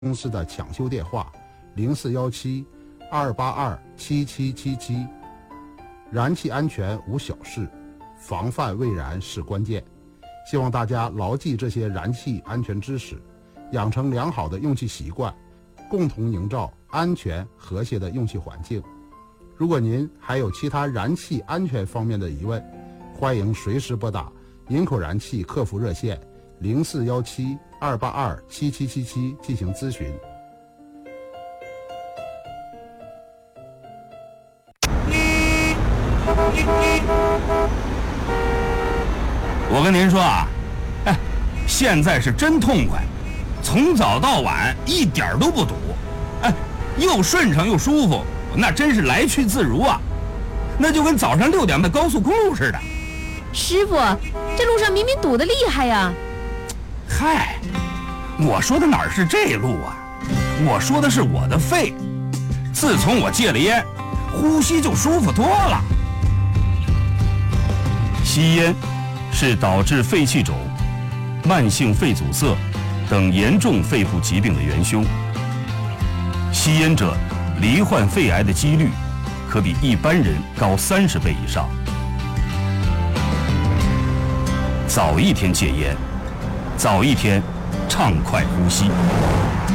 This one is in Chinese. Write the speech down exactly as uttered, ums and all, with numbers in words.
公司的抢修电话零四幺七二八二七七七七。燃气安全无小事，防范未燃是关键。希望大家牢记这些燃气安全知识，养成良好的用气习惯，共同营造安全和谐的用气环境。如果您还有其他燃气安全方面的疑问，欢迎随时拨打营口燃气客服热线零四幺七二八二七七七七进行咨询。 我跟您说啊，哎，现在是真痛快，从早到晚一点都不堵，哎，又顺畅又舒服，那真是来去自如啊，那就跟早上六点的高速公路似的。 师傅，这路上明明堵得厉害呀！ 嗨，我说的哪儿是这路啊？我说的是我的肺。自从我戒了烟，呼吸就舒服多了。吸烟是导致肺气肿、慢性肺阻塞等严重肺部疾病的元凶。吸烟者罹患肺癌的几率可比一般人高三十倍以上。早一天戒烟，早一天畅快呼吸。